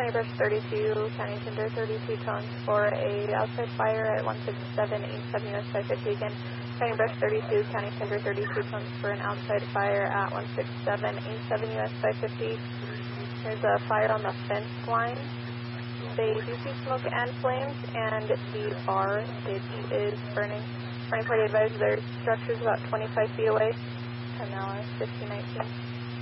County Brush 32, County Tinder 32 tones for a outside fire at 16787 US 550 again. County Brush 32, County Tinder 32 tones for an outside fire at 16787 US 550. There's a fire on the fence line. They do see smoke and flames, and the bar ditch is burning. Running party advised their structure's about 25 feet away. And now 1519.